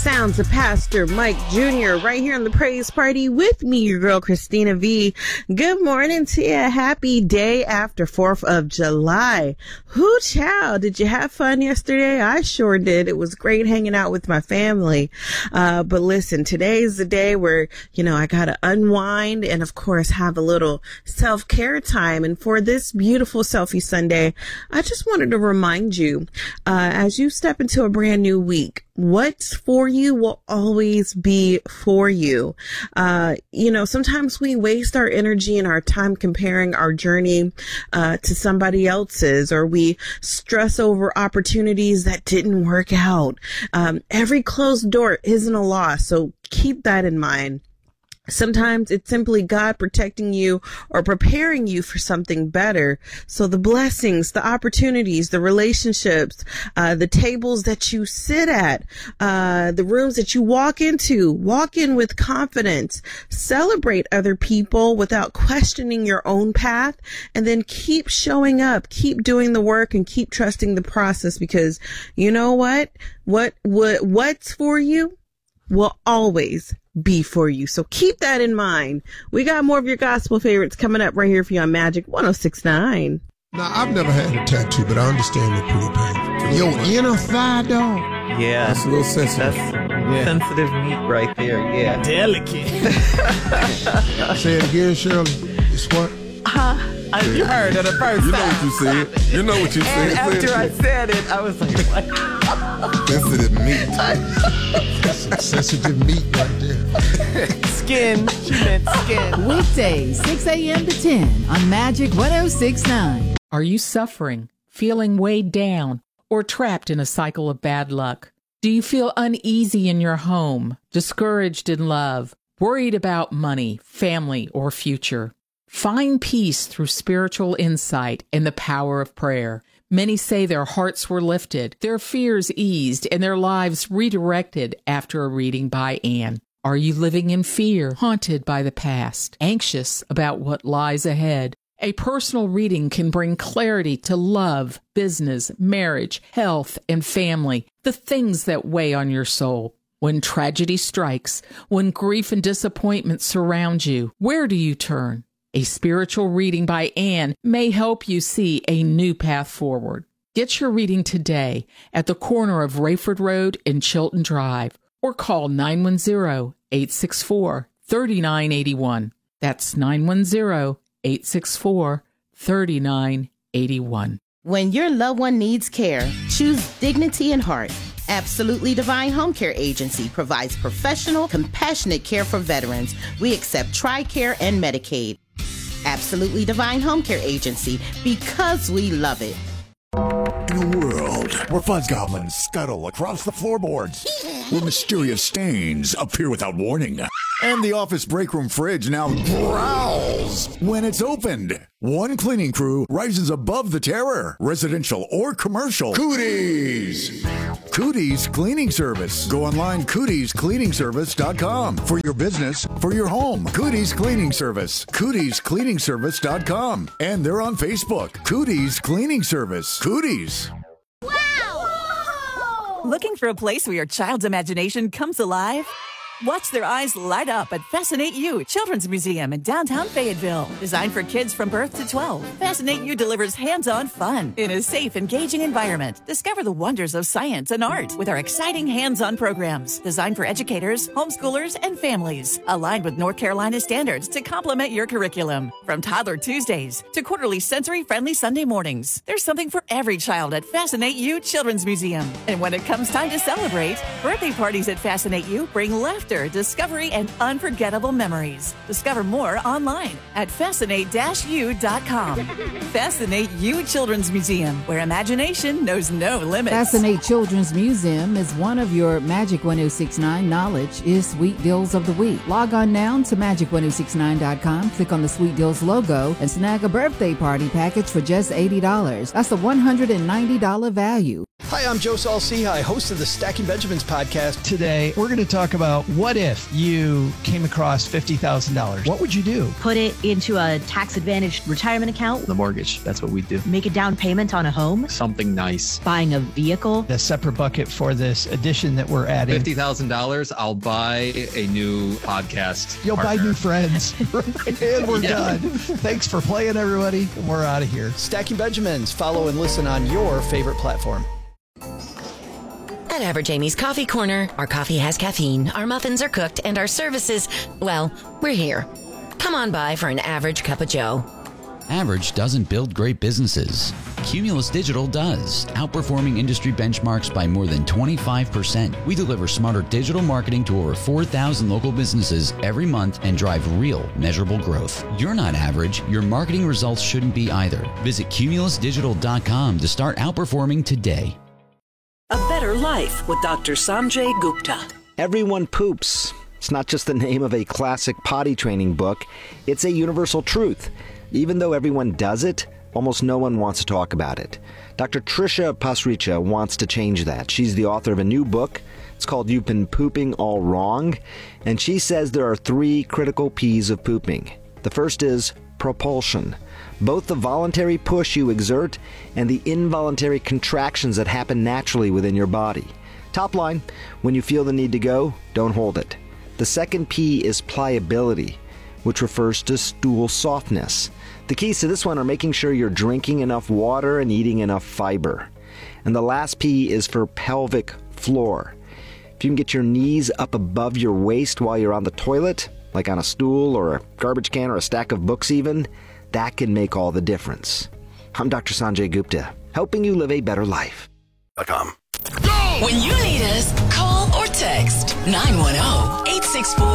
sounds of Pastor Mike Jr. right here on the Praise Party with me, your girl, Christina V. Good morning to you. Happy day after 4th of July. Hoo chow. Did you have fun yesterday? I sure did. It was great hanging out with my family. But listen, today is the day where, I gotta unwind and of course have a little self-care time. And for this beautiful Selfie Sunday, I just wanted to remind you, as you step into a brand new week, what's for you will always be for you. Sometimes we waste our energy and our time comparing our journey to somebody else's, or we stress over opportunities that didn't work out. Every closed door isn't a loss, so keep that in mind. Sometimes it's simply God protecting you or preparing you for something better. So the blessings, the opportunities, the relationships, the tables that you sit at, the rooms that you walk in with confidence, celebrate other people without questioning your own path, and then keep showing up, keep doing the work, and keep trusting the process, because you know what? What's for you will always be for you. So keep that in mind. We got more of your gospel favorites coming up right here for you on Magic 106.9. Now, I've never had a tattoo, but I understand they're pretty painful. Your inner thigh, dog. Yeah. That's a little sensitive. That's sensitive meat right there, yeah. Delicate. Say it again, Shirley. It's what? You heard it the first You know time. what you said. You know what you said. And after I said it, I was like, what? Sensitive meat. That's some sensitive meat right there. Skin. She meant skin. Weekdays, 6 a.m. to 10 on Magic 106.9. Are you suffering, feeling weighed down, or trapped in a cycle of bad luck? Do you feel uneasy in your home, discouraged in love, worried about money, family, or future? Find peace through spiritual insight and the power of prayer. Many say their hearts were lifted, their fears eased, and their lives redirected after a reading by Anne. Are you living in fear, haunted by the past, anxious about what lies ahead? A personal reading can bring clarity to love, business, marriage, health, and family, the things that weigh on your soul. When tragedy strikes, when grief and disappointment surround you, where do you turn? A spiritual reading by Anne may help you see a new path forward. Get your reading today at the corner of Rayford Road and Chilton Drive, or call 910-864-3981. That's 910-864-3981. When your loved one needs care, choose dignity and heart. Absolutely Divine Home Care Agency provides professional, compassionate care for veterans. We accept TRICARE and Medicaid. Absolutely Divine Home Care Agency, because we love it. In a world where fuzz goblins scuttle across the floorboards, where mysterious stains appear without warning, and the office breakroom fridge now growls when it's opened, one cleaning crew rises above the terror, residential or commercial. Cooties! Cooties Cleaning Service. Go online, cootiescleaningservice.com. For your business, for your home. Cooties Cleaning Service. Cootiescleaningservice.com. And they're on Facebook. Cooties Cleaning Service. Cooties. Wow! Looking for a place where your child's imagination comes alive? Watch their eyes light up at Fascinate You Children's Museum in downtown Fayetteville. Designed for kids from birth to 12, Fascinate You delivers hands-on fun in a safe, engaging environment. Discover the wonders of science and art with our exciting hands-on programs designed for educators, homeschoolers, and families. Aligned with North Carolina standards to complement your curriculum. From Toddler Tuesdays to quarterly sensory-friendly Sunday mornings, there's something for every child at Fascinate You Children's Museum. And when it comes time to celebrate, birthday parties at Fascinate You bring laughter, discovery, and unforgettable memories. Discover more online at fascinate-u.com. Fascinate You Children's Museum, where imagination knows no limits. Fascinate Children's Museum is one of your Magic 106.9 knowledge is Sweet Deals of the Week. Log on now to magic1069.com, click on the Sweet Deals logo, and snag a birthday party package for just $80. That's a $190 value. Hi, I'm Joe Saul-Sehy, host of the Stacking Benjamins podcast. Today, we're going to talk about what if you came across $50,000? What would you do? Put it into a tax-advantaged retirement account. The mortgage, that's what we do. Make a down payment on a home. Something nice. Buying a vehicle. A separate bucket for this addition that we're adding. $50,000, I'll buy a new podcast. You'll partner. buy new friends. And we're done. Thanks for playing, everybody. We're out of here. Stacking Benjamins. Follow and listen on your favorite platform. At Average Amy's Coffee Corner, our coffee has caffeine, our muffins are cooked, and our services, well, we're here. Come on by for an average cup of joe. Average doesn't build great businesses. Cumulus Digital does, outperforming industry benchmarks by more than 25%. We deliver smarter digital marketing to over 4,000 local businesses every month and drive real, measurable growth. You're not average. Your marketing results shouldn't be either. Visit cumulusdigital.com to start outperforming today. A Better Life with Dr. Sanjay Gupta. Everyone poops. It's not just the name of a classic potty training book. It's a universal truth. Even though everyone does it, almost no one wants to talk about it. Dr. Trisha Pasricha wants to change that. She's the author of a new book. It's called You've Been Pooping All Wrong. And she says there are 3 critical P's of pooping. The first is propulsion. Both the voluntary push you exert and the involuntary contractions that happen naturally within your body. Top line, when you feel the need to go, don't hold it. The second P is pliability, which refers to stool softness. The keys to this one are making sure you're drinking enough water and eating enough fiber. And the last P is for pelvic floor. If you can get your knees up above your waist while you're on the toilet, like on a stool or a garbage can or a stack of books even, that can make all the difference. I'm Dr. Sanjay Gupta, helping you live a better life. When you need us, call or text 910-864